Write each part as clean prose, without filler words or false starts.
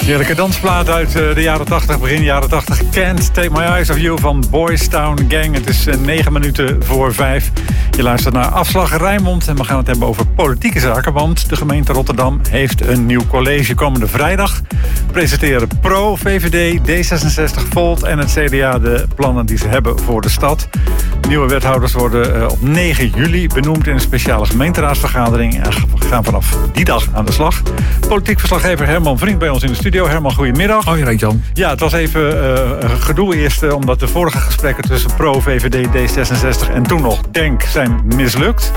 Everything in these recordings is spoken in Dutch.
Heerlijke dansplaat uit de jaren 80, begin jaren 80. Can't Take My Eyes Off You van Boys Town Gang. Het is 9 minuten voor 5. Je luistert naar Afslag Rijnmond en we gaan het hebben over politieke zaken. Want de gemeente Rotterdam heeft een nieuw college. Komende vrijdag presenteren Pro, VVD, D66, Volt en het CDA de plannen die ze hebben voor de stad. Nieuwe wethouders worden op 9 juli benoemd in een speciale gemeenteraadsvergadering. En gaan vanaf die dag aan de slag. Politiek verslaggever Herman Vriend bij ons in de studio. Herman, goedemiddag. Hoi Rijntjan. Ja, het was even gedoe eerst, omdat de vorige gesprekken tussen Pro, VVD, D66 en toen nog DENK zijn mislukt.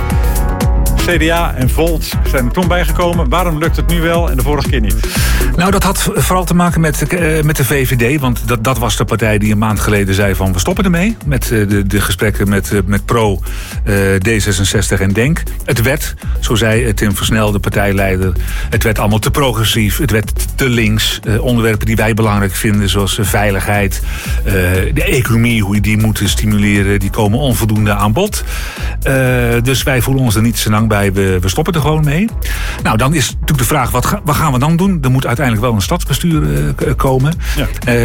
CDA en Volt zijn er toen bijgekomen. Waarom lukt het nu wel en de vorige keer niet? Nou, dat had vooral te maken met de VVD. Want dat was de partij die een maand geleden zei van we stoppen ermee. Met de gesprekken met Pro, D66 en DENK. Het werd, zo zei Tim Versnel, de partijleider, het werd allemaal te progressief. Het werd te links. Onderwerpen die wij belangrijk vinden, zoals veiligheid, de economie, hoe je die moeten stimuleren, die komen onvoldoende aan bod. Dus wij voelen ons er niet zo lang bij. We stoppen er gewoon mee. Nou, dan is natuurlijk de vraag, wat gaan we dan doen? Er moet uiteindelijk wel een stadsbestuur komen. Ja.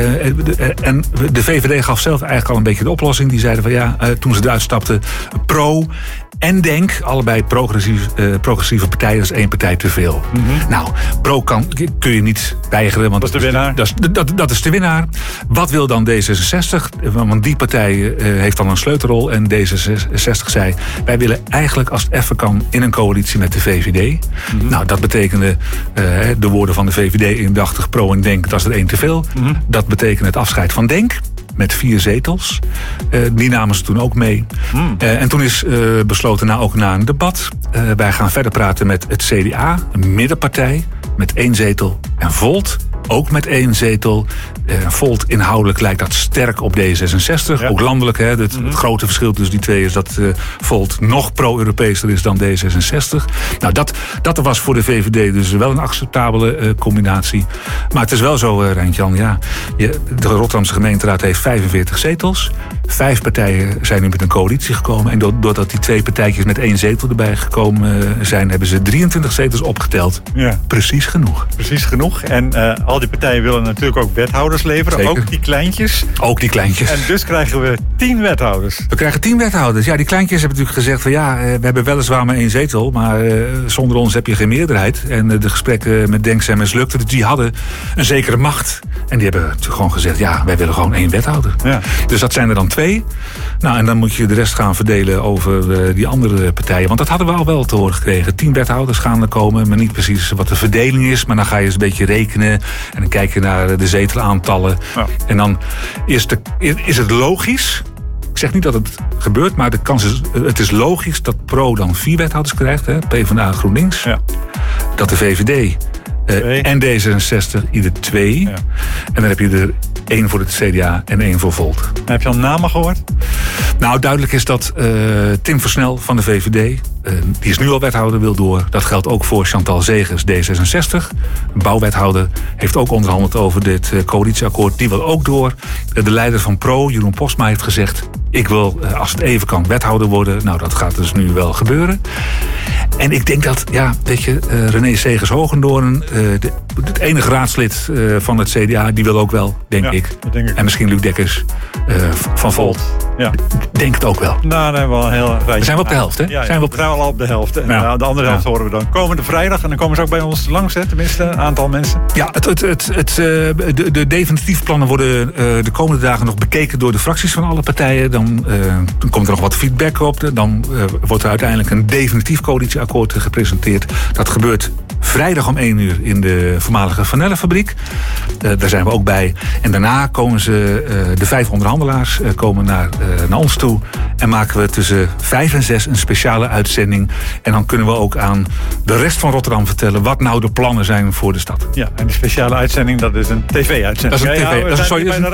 En de VVD gaf zelf eigenlijk al een beetje de oplossing. Die zeiden van ja, toen ze eruit stapten, Pro en DENK, allebei progressieve partijen, dat is één partij te veel. Mm-hmm. Nou, Pro kun je niet weigeren, want dat is de winnaar. Dat is de winnaar. Wat wil dan D66? Want die partij heeft dan een sleutelrol en D66 zei, wij willen eigenlijk als het even kan in een coalitie met de VVD. Mm-hmm. Nou, dat betekende de woorden van de VVD indachtig Pro en DENK, dat is er één te veel. Mm-hmm. Dat betekent het afscheid van DENK. Met 4 zetels. Die namen ze toen ook mee. En toen is besloten, ook na een debat, wij gaan verder praten met het CDA, een middenpartij, met 1 zetel. En Volt, ook met 1 zetel. Volt inhoudelijk lijkt dat sterk op D66. Ja. Ook landelijk. Het grote verschil tussen die twee is dat Volt nog pro-Europeeser is dan D66. Nou, dat was voor de VVD dus wel een acceptabele combinatie. Maar het is wel zo, Rijntjan. Ja, de Rotterdamse gemeenteraad heeft 45 zetels. 5 partijen zijn nu met een coalitie gekomen. En doordat die 2 partijtjes met 1 zetel erbij gekomen zijn, hebben ze 23 zetels opgeteld. Ja. Precies genoeg. Precies genoeg. En al die partijen willen natuurlijk ook wethouders leveren. Zeker. Ook die kleintjes. Ook die kleintjes. En dus krijgen we 10 wethouders. We krijgen 10 wethouders. Ja, die kleintjes hebben natuurlijk gezegd van ja, we hebben weliswaar maar 1 zetel, maar zonder ons heb je geen meerderheid. En de gesprekken met DENK zijn mislukt. Dus die hadden een zekere macht. En die hebben natuurlijk gewoon gezegd, ja, wij willen gewoon 1 wethouder. Ja. Dus dat zijn er dan 2. Nou, en dan moet je de rest gaan verdelen over die andere partijen. Want dat hadden we al wel te horen gekregen. 10 wethouders gaan er komen, maar niet precies wat de verdeling is. Maar dan ga je eens een beetje rekenen. En dan kijk je naar de zetelaantallen. Ja. En dan is het logisch. Ik zeg niet dat het gebeurt, maar de kans is, het is logisch dat Pro dan 4 wethouders krijgt. PvdA, GroenLinks. Ja. Dat de VVD en D66 ieder 2. Ja. En dan heb je er 1 voor het CDA en 1 voor Volt. Heb je al namen gehoord? Nou, duidelijk is dat Tim Versnel van de VVD, die is nu al wethouder, wil door. Dat geldt ook voor Chantal Zegers, D66. Een bouwwethouder heeft ook onderhandeld over dit coalitieakkoord. Die wil ook door. De leider van Pro, Jeroen Postma, heeft gezegd, ik wil, als het even kan, wethouder worden. Nou, dat gaat dus nu wel gebeuren. En ik denk dat, ja, weet je, René Segers-Hogendoorn, het enige raadslid van het CDA, die wil ook wel, denk ik. En misschien Luc Dekkers van Volt. Ja. Denk het ook wel. Nou, dan hebben we al heel we zijn we op de helft, hè? Ja, zijn we al op de helft. En de andere helft horen we dan komende vrijdag. En dan komen ze ook bij ons langs, hè? Tenminste, een aantal mensen. Ja, de definitieve plannen worden de komende dagen nog bekeken door de fracties van alle partijen. Dan komt er nog wat feedback op. Dan wordt er uiteindelijk een definitief coalitieakkoord gepresenteerd. Dat gebeurt vrijdag om 1 uur in de voormalige Van Nelle-fabriek. Daar zijn we ook bij. En daarna komen de 5 onderhandelaars komen naar ons toe. En maken we tussen 5 en 6 een speciale uitzending. En dan kunnen we ook aan de rest van Rotterdam vertellen wat nou de plannen zijn voor de stad. Ja, en die speciale uitzending, dat is een tv-uitzending. Dat is een